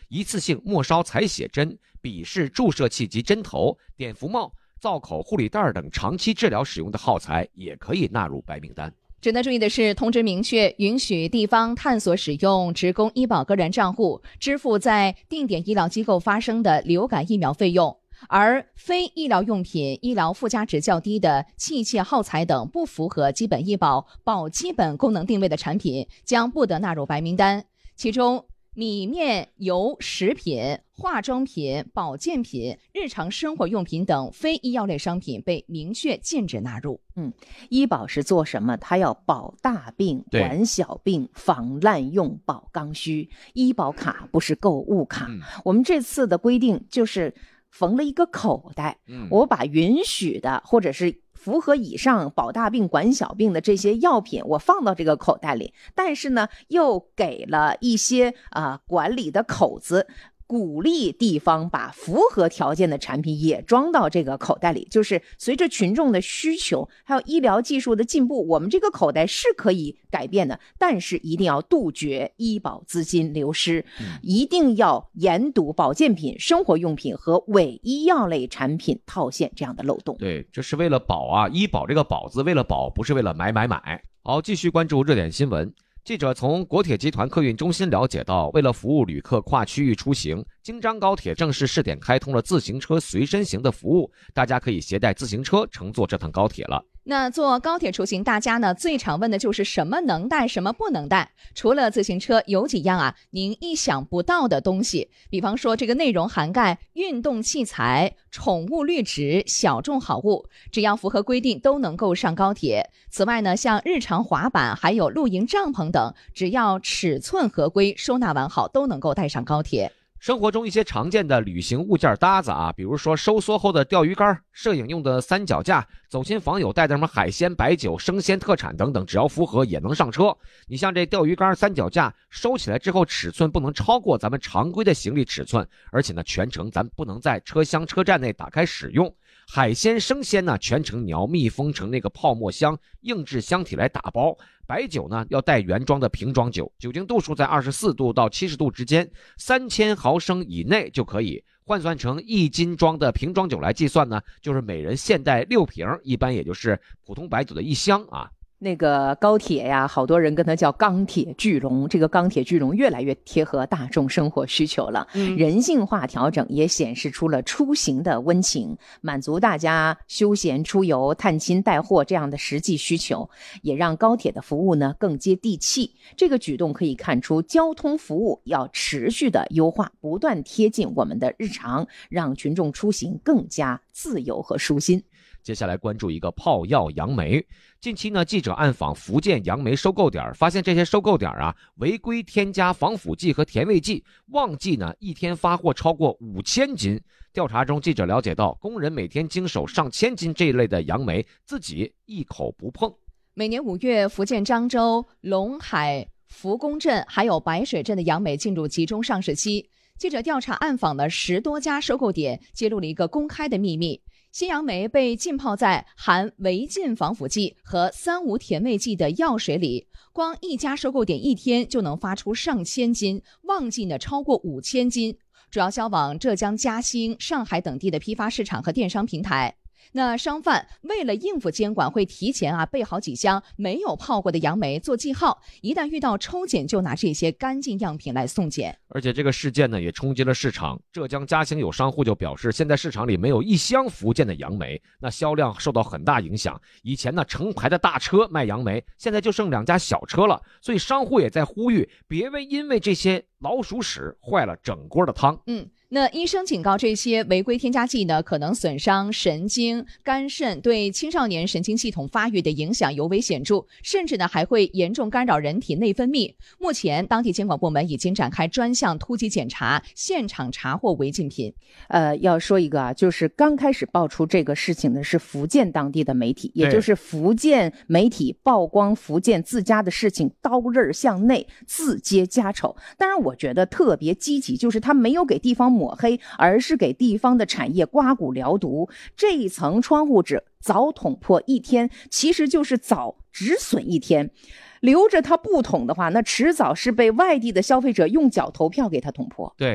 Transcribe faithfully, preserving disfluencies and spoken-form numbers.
一次性末梢采血针、笔式注射器及针头、碘伏帽、造口护理袋等长期治疗使用的耗材也可以纳入白名单。 值得注意的是，通知明确允许地方探索使用职工医保个人账户支付在定点医疗机构发生的流感疫苗费用，而非医疗用品、医疗附加值较低的器械耗材等不符合基本医保保基本功能定位的产品将不得纳入白名单。其中米面油食品、化妆品、保健品、日常生活用品等非医药类商品被明确禁止纳入。 嗯，医保是做什么？它要保大病、管小病、防滥用、保刚需。医保卡不是购物卡。嗯、我们这次的规定就是缝了一个口袋，嗯、我把允许的或者是符合以上保大病管小病的这些药品我放到这个口袋里，但是呢又给了一些啊、呃、管理的口子，鼓励地方把符合条件的产品也装到这个口袋里。就是随着群众的需求还有医疗技术的进步，我们这个口袋是可以改变的，但是一定要杜绝医保资金流失、嗯、一定要严堵保健品、生活用品和伪医药类产品套现这样的漏洞。 对，这是为了保啊，医保这个保字为了保，不是为了买买买。好，继续关注热点新闻。记者从国铁集团客运中心了解到，为了服务旅客跨区域出行，京张高铁正式试点开通了自行车随身行的服务，大家可以携带自行车乘坐这趟高铁了。 那坐高铁出行，大家呢最常问的就是什么能带，什么不能带。除了自行车，有几样啊您意想不到的东西，比方说这个内容涵盖运动器材、宠物绿植、小众好物，只要符合规定都能够上高铁。此外呢，像日常滑板还有露营帐篷等，只要尺寸合规、收纳完好，都能够带上高铁。 生活中一些常见的旅行物件搭子啊，比如说收缩后的钓鱼竿、摄影用的三脚架、走亲访友带的什么海鲜、白酒、生鲜特产等等，只要符合也能上车。你像这钓鱼竿、三脚架收起来之后，尺寸不能超过咱们常规的行李尺寸，而且呢，全程咱不能在车厢车站内打开使用。海鲜生鲜呢，全程你要密封成那个泡沫箱、硬质箱体来打包。白酒呢，要带原装的瓶装酒，酒精度数在二十四度到七十度之间，三千毫升以内就可以。换算成一斤装的瓶装酒来计算呢，就是每人限带六瓶，一般也就是普通白酒的一箱啊。 那个高铁呀，好多人跟它叫钢铁巨龙，这个钢铁巨龙越来越贴合大众生活需求了、嗯、人性化调整也显示出了出行的温情，满足大家休闲出游、探亲带货这样的实际需求，也让高铁的服务呢更接地气。这个举动可以看出交通服务要持续的优化，不断贴近我们的日常，让群众出行更加自由和舒心。 接下来关注一个泡药杨梅。近期呢，记者暗访福建杨梅收购点，发现这些收购点啊，违规添加防腐剂和甜味剂，旺季呢一天发货超过五千斤。调查中，记者了解到，工人每天经手上千斤这一类的杨梅，自己一口不碰。 每年五月，福建漳州、龙海、福公镇还有白水镇的杨梅进入集中上市期。记者调查暗访了十多家收购点，揭露了一个公开的秘密。新杨梅被浸泡在含违禁防腐剂和三无甜味剂的药水里，光一家收购点一天就能发出上千斤，旺季呢超过五千斤，主要销往浙江嘉兴、上海等地的批发市场和电商平台。那商贩为了应付监管，会提前啊备好几箱没有泡过的杨梅做记号，一旦遇到抽检就拿这些干净样品来送检。 而且这个事件呢也冲击了市场，浙江嘉兴有商户就表示，现在市场里没有一箱福建的杨梅，那销量受到很大影响。以前呢成排的大车卖杨梅，现在就剩两家小车了，所以商户也在呼吁，别为因为这些老鼠屎坏了整锅的汤。 嗯。那医生警告，这些违规添加剂呢，可能损伤神经、肝肾，对青少年神经系统发育的影响尤为显著，甚至呢还会严重干扰人体内分泌。目前，当地监管部门已经展开专项突击检查，现场查获违禁品。 呃，要说一个啊，就是刚开始爆出这个事情的是福建当地的媒体，也就是福建媒体曝光福建自家的事情，刀刃向内，自揭家丑。当然，我觉得特别积极，就是他没有给地方抹黑，而是给地方的产业刮骨疗毒。这一层窗户纸早捅破一天，其实就是早止损一天。留着它不捅的话，那迟早是被外地的消费者用脚投票给它捅破。 对。